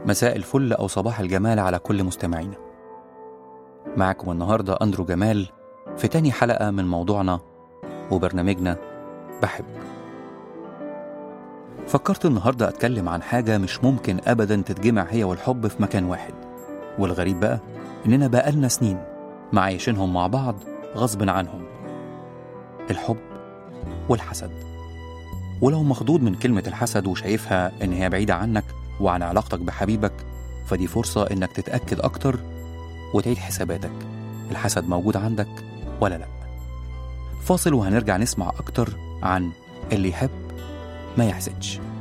مساء الفل أو صباح الجمال على كل مستمعينا. معكم النهاردة أندرو جمال في تاني حلقة من موضوعنا وبرنامجنا بحب. فكرت النهاردة أتكلم عن حاجة مش ممكن أبدا تتجمع هي والحب في مكان واحد، والغريب بقى إننا بقالنا سنين معايشينهم مع بعض غصب عنهم: الحب والحسد. ولو مخضوض من كلمة الحسد وشايفها إن هي بعيدة عنك وعن علاقتك بحبيبك، فدي فرصة إنك تتأكد أكتر وتعيد حساباتك، الحسد موجود عندك ولا لأ؟ فاصل وهنرجع نسمع أكتر عن اللي يحب ما يحسدش.